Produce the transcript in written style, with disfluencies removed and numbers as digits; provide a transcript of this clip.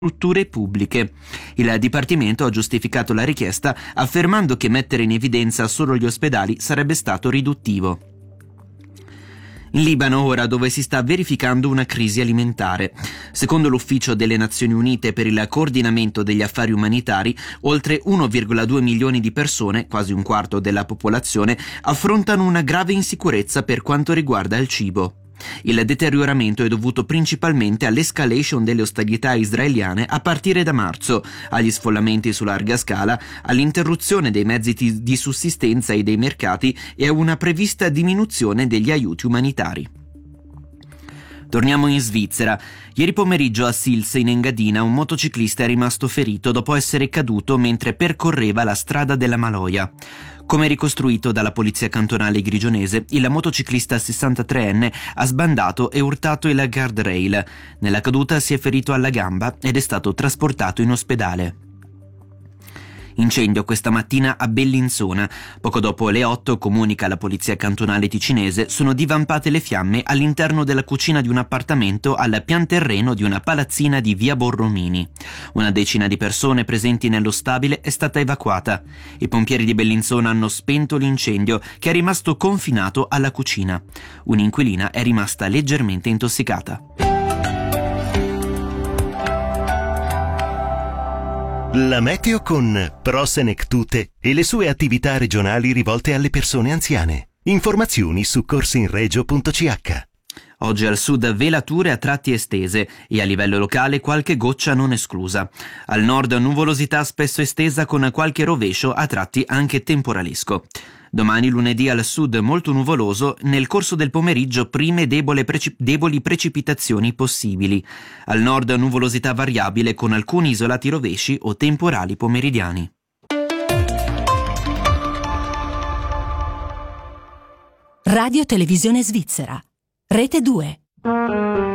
strutture pubbliche. Il Dipartimento ha giustificato la richiesta affermando che mettere in evidenza solo gli ospedali sarebbe stato riduttivo. In Libano ora, dove si sta verificando una crisi alimentare. Secondo l'Ufficio delle Nazioni Unite per il coordinamento degli affari umanitari, oltre 1,2 milioni di persone, quasi un quarto della popolazione, affrontano una grave insicurezza per quanto riguarda il cibo. Il deterioramento è dovuto principalmente all'escalation delle ostilità israeliane a partire da marzo, agli sfollamenti su larga scala, all'interruzione dei mezzi di sussistenza e dei mercati e a una prevista diminuzione degli aiuti umanitari. Torniamo in Svizzera. Ieri pomeriggio a Sils, in Engadina, un motociclista è rimasto ferito dopo essere caduto mentre percorreva la strada della Maloja. Come ricostruito dalla polizia cantonale grigionese, il motociclista 63enne ha sbandato e urtato il guardrail. Nella caduta si è ferito alla gamba ed è stato trasportato in ospedale. Incendio questa mattina a Bellinzona. Poco dopo le 8, comunica la polizia cantonale ticinese, sono divampate le fiamme all'interno della cucina di un appartamento al pian terreno di una palazzina di via Borromini. Una decina di persone presenti nello stabile è stata evacuata. I pompieri di Bellinzona hanno spento l'incendio, che è rimasto confinato alla cucina. Un'inquilina è rimasta leggermente intossicata. La meteo con Pro Senectute e le sue attività regionali rivolte alle persone anziane. Informazioni su corsinregio.ch. Oggi al sud velature a tratti estese e a livello locale qualche goccia non esclusa. Al nord nuvolosità spesso estesa con qualche rovescio a tratti anche temporalesco. Domani lunedì al sud molto nuvoloso, nel corso del pomeriggio prime deboli precipitazioni possibili. Al nord nuvolosità variabile con alcuni isolati rovesci o temporali pomeridiani. Radio Televisione Svizzera. Rete 2.